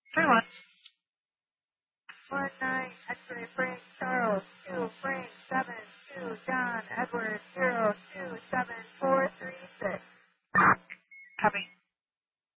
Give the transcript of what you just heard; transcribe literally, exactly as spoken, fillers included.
Three one. One nine, X-ray Frank Charles, two Frank seven, two John Edward zero two seven four.